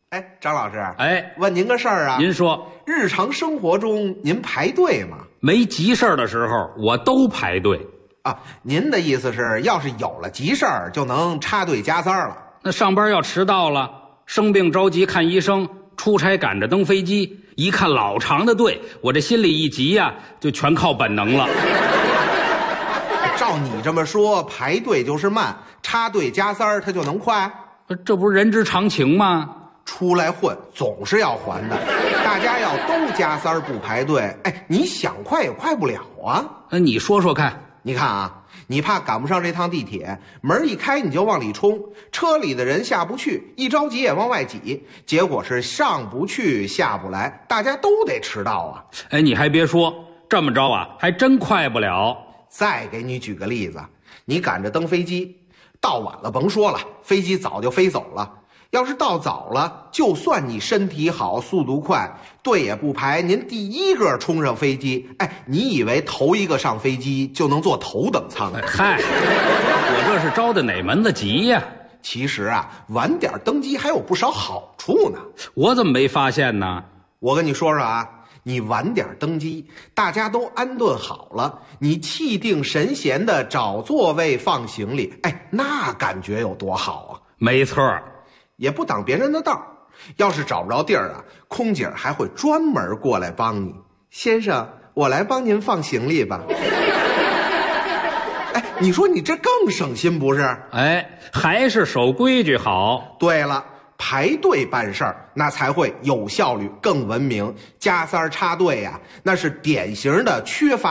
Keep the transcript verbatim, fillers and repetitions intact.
哎，张老师， 哎， 问您个事儿啊。 您说， 日常生活中您排队吗？ 没急事儿的时候，我都排队。 啊，您的意思是，要是有了急事儿，就能插队加塞了？ 那上班要迟到了，生病着急看医生，出差赶着登飞机，一看老长的队，我这心里一急呀、啊，就全靠本能了。 照你这么说，排队就是慢，插队加塞儿它就能快？ 这不是人之常情吗？ 出来混总是要还的，大家要都加塞儿不排队，哎，你想快也快不了啊。 那你说说看。 你看啊，你怕赶不上这趟地铁，门一开你就往里冲，车里的人下不去，一着急也往外挤，结果是上不去下不来，大家都得迟到啊。 哎，你还别说，这么着啊，还真快不了。 再给你举个例子，你赶着登飞机，到晚了甭说了，飞机早就飞走了。要是到早了，就算你身体好速度快，队也不排，您第一个冲上飞机，哎，你以为头一个上飞机就能坐头等舱？ 哎嗨，我这是着的哪门子急呀？ 其实啊，晚点登机还有不少好处呢。 我怎么没发现呢？ 我跟你说说啊，你晚点登机，大家都安顿好了，你气定神闲的找座位放行李，哎，那感觉有多好啊！ 没错， 也不挡别人的道，要是找不着地儿啊，空姐还会专门过来帮你。先生，我来帮您放行李吧。哎，你说你这更省心不是？ 哎，还是守规矩好。 对了，排队办事儿那才会有效率、更文明。加塞儿插队呀、啊，那是典型的缺乏